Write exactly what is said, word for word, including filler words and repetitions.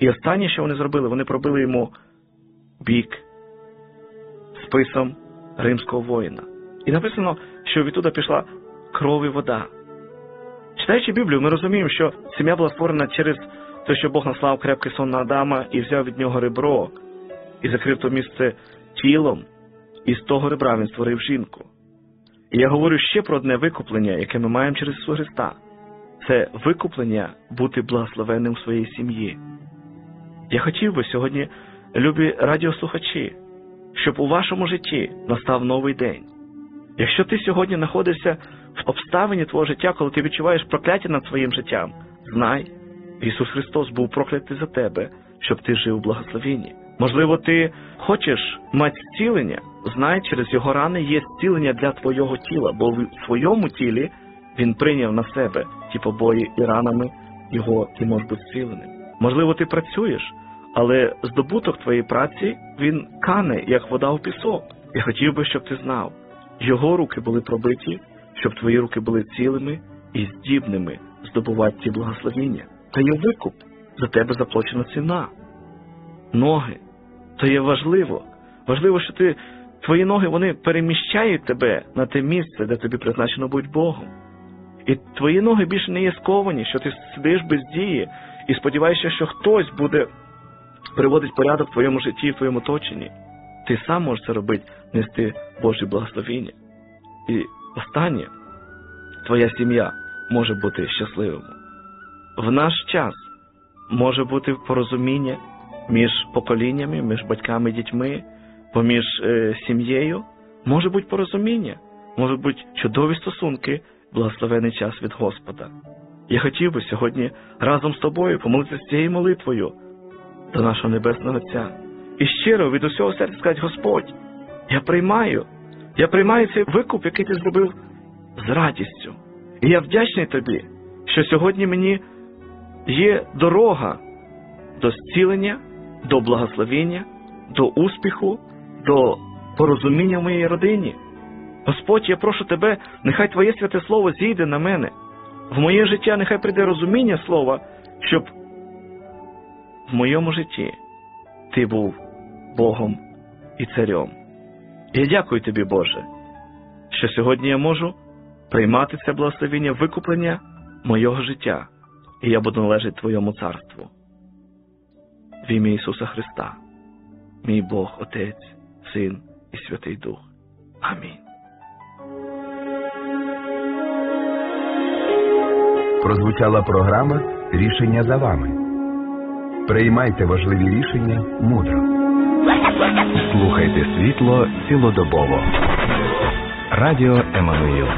І останнє, що вони зробили, вони пробили йому бік списом римського воїна. І написано, що відтуда пішла кров і вода. Читаючи Біблію, ми розуміємо, що сім'я була створена через те, що Бог наслав крепкий сон на Адама і взяв від нього ребро, і закрив то місце тілом, і з того ребра він створив жінку. І я говорю ще про одне викуплення, яке ми маємо через Ісуса Христа. Це викуплення бути благословенним у своїй сім'ї. Я хотів би сьогодні, любі радіослухачі, щоб у вашому житті настав новий день. Якщо ти сьогодні знаходишся в обставині твого життя, коли ти відчуваєш прокляття над своїм життям, знай, Ісус Христос був проклятий за тебе, щоб ти жив у благословенні. Можливо, ти хочеш мати зцілення, знай, через Його рани є зцілення для твого тіла, бо в своєму тілі Він прийняв на себе ті побої і ранами Його ти можеш бути зціленим. Можливо, ти працюєш, але здобуток твоєї праці, він кане, як вода у пісок. Я хотів би, щоб ти знав, Його руки були пробиті, щоб твої руки були цілими і здібними здобувати ті благословіння. Та є викуп, за тебе заплачена ціна. Ноги. То є важливо. Важливо, що ти, твої ноги, вони переміщають тебе на те місце, де тобі призначено бути Богом. І твої ноги більше не є сковані, що ти сидиш без дії і сподіваєшся, що хтось буде приводити порядок в твоєму житті, в твоєму оточенні. Ти сам можеш це робити, нести Божі благословіння. І останнє, твоя сім'я може бути щасливою. В наш час може бути порозуміння між поколіннями, між батьками і дітьми, поміж е, сім'єю. Може бути порозуміння, можуть бути чудові стосунки, благословений час від Господа. Я хотів би сьогодні разом з тобою помолитися цією молитвою до нашого Небесного Отця. І щиро від усього серця сказати: Господь, я приймаю, я приймаю цей викуп, який ти зробив з радістю. І я вдячний тобі, що сьогодні мені є дорога до зцілення, до благословення, до успіху, до порозуміння в моїй родині. Господь, я прошу тебе, нехай Твоє святе Слово зійде на мене. В моє життя нехай прийде розуміння Слова, щоб в моєму житті Ти був Богом і Царем. Я дякую тобі, Боже, що сьогодні я можу приймати це благословення, викуплення моєго життя, і я буду належати Твоєму царству. В ім'я Ісуса Христа, мій Бог, Отець, Син і Святий Дух. Амінь. Прозвучала програма «Рішення за вами». Приймайте важливі рішення мудро. Слухайте світло цілодобово. Радіо Еммануїл.